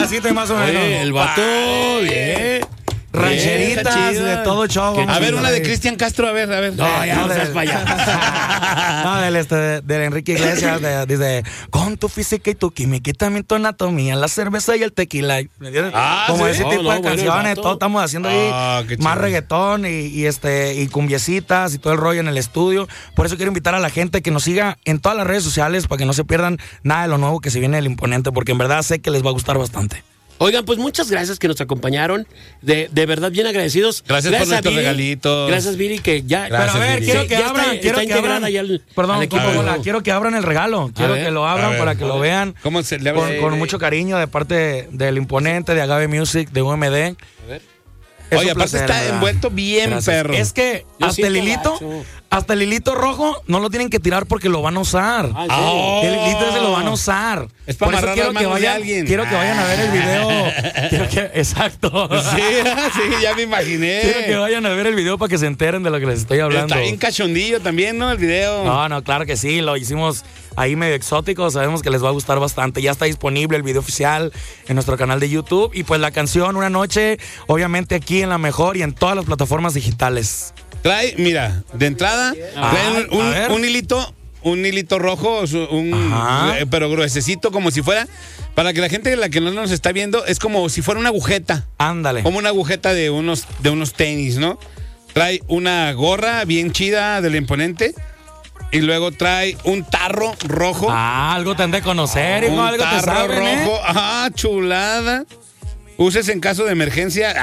pedacito y más o menos. El vato, bien. Rancheritas, de todo show. A ver, una de Cristian Castro, a ver. No, ya no seas payaso. No, del Enrique Iglesias, dice, con tu física y tu química y también tu anatomía, la cerveza y el tequila. ¿Me entiendes? Como ese tipo de canciones, todo estamos haciendo ahí más reggaetón y cumbiecitas y todo el rollo en el estudio. Por eso quiero invitar a la gente que nos siga en todas las redes sociales para que no se pierdan nada de lo nuevo que se viene del Imponente, porque en verdad sé que les va a gustar bastante. Oigan, pues muchas gracias que nos acompañón. De verdad, bien agradecidos. Gracias por nuestros regalitos. Gracias, Viri, que ya. Pero a ver, quiero que abran. Perdón, quiero que abran el regalo. Quiero que lo abran para que lo vean. ¿Cómo se le abre? Con mucho cariño de parte del Imponente, de Agave Music, de UMD. A ver. Oye, aparte está envuelto bien, perro. Es que hasta el hilito rojo no lo tienen que tirar porque lo van a usar. El hilito ese lo van a usar. Es para amarrar las manos de alguien. Quiero que vayan a ver el video. Exacto. Sí, ya me imaginé. Quiero que vayan a ver el video para que se enteren de lo que les estoy hablando. Está bien cachondillo también, ¿no? El video. No, claro que sí. Lo hicimos ahí medio exótico. Sabemos que les va a gustar bastante. Ya está disponible el video oficial en nuestro canal de YouTube. Y pues la canción Una Noche, obviamente aquí en La Mejor y en todas las plataformas digitales. Trae, mira, de entrada, trae un hilito rojo, pero gruesecito, como si fuera, para que la gente la que no nos está viendo, es como si fuera una agujeta. Ándale. Como una agujeta de unos tenis, ¿no? Trae una gorra bien chida del Imponente. Y luego trae un tarro rojo. Algo te han de conocer, hijo, algo te saben, rojo. Chulada. Uses en caso de emergencia.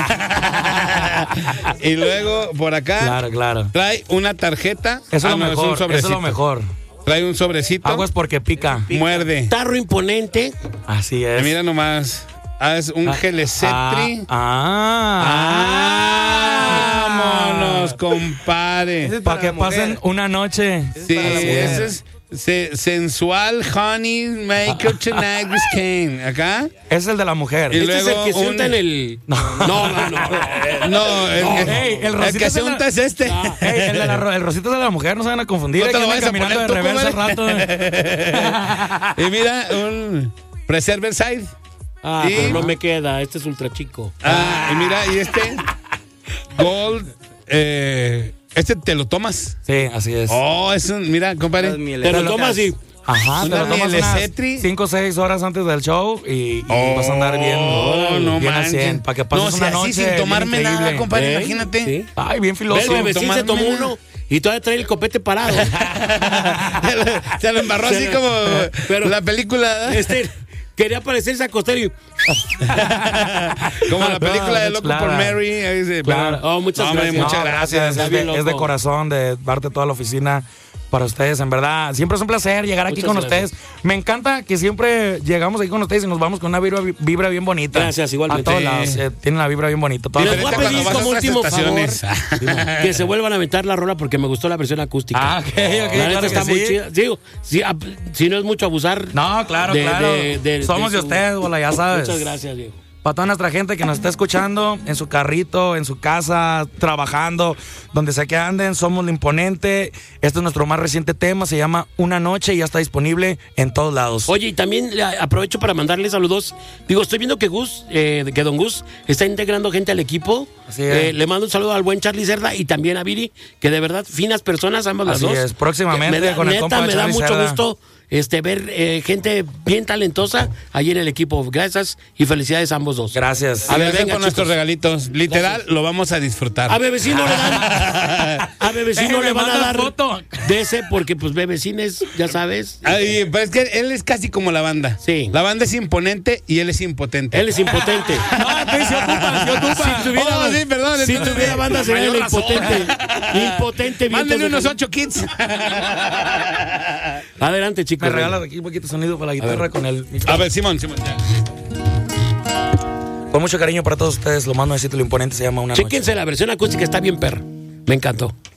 Y luego, por acá, claro. trae una tarjeta. Eso es lo mejor. Trae un sobrecito. Aguas porque pica. Muerde. Tarro Imponente. Así es. Mira nomás. Es un gelecetri. Vámonos, compadre. Para que pasen una noche. Sí, ese es sensual honey maker tonight with Kane. ¿Acá? Es el de la mujer. Y luego es el que se unta en el... el que se unta es este. El rosito es de la mujer, no se van a confundir. No te lo vayas a poner de reversa rato. Y mira, un Preserver Side. Pero no me queda, este es ultra chico. Y mira, y este Gold, este te lo tomas. Sí, así es. Es un, mira, compadre. Te lo tomas y... Te lo tomas unas 5 o 6 horas antes del show y vas a andar bien, bien al 100. Para que pases una noche sin tomarme nada, compadre, imagínate. ¿Sí? Ay, bien filoso. El bebecín se tomó uno y todavía trae el copete parado. Se lo embarró así como la película. Quería parecerse a Costello. Como la película de Loco por Mary. Muchas gracias. Muchas gracias. Es de corazón, de darte toda la oficina para ustedes, en verdad. Siempre es un placer llegar aquí con ustedes. Me encanta que siempre llegamos aquí con ustedes y nos vamos con una vibra bien bonita. Gracias, igualmente. A todos lados. Tienen la vibra bien bonita. Y les voy a pedir como último favor que se vuelvan a aventar la rola porque me gustó la versión acústica. Ok, la neta está muy chida. Digo, si no es mucho abusar. No, claro. Somos de ustedes, bola, ya sabes. Muchas gracias, viejo. Para toda nuestra gente que nos está escuchando en su carrito, en su casa, trabajando, donde sea que anden, somos lo Imponente. Este es nuestro más reciente tema, se llama Una Noche y ya está disponible en todos lados. Oye, y también aprovecho para mandarle saludos. Digo, estoy viendo que Don Gus está integrando gente al equipo. Así es. Le mando un saludo al buen Charlie Cerda y también a Viri, que de verdad, finas personas, ambas las dos. Así es, próximamente con el compa de Charlie Cerda. Me da mucho gusto ver gente bien talentosa allí en el equipo. Gracias y felicidades a ambos dos. Gracias. A ver, venga por nuestros regalitos. Literal, lo vamos a disfrutar. A Bebecín no le dan. A Bebecín no le van a dar foto de ese porque pues Bebecín es, ya sabes. Pero es que él es casi como la banda. Sí. La banda es imponente y él es impotente. Él es impotente. Se ocupa. Si tuviera banda sería el impotente. Impotente. Mándenle unos 8 kits. Adelante, chicos. Me regalas aquí un poquito de sonido para la guitarra con el micrófono. A ver, Simón. Con mucho cariño para todos ustedes, lo más nuevecito, lo Imponente se llama Una Noche. Chéquense la versión acústica, está bien perra. Me encantó.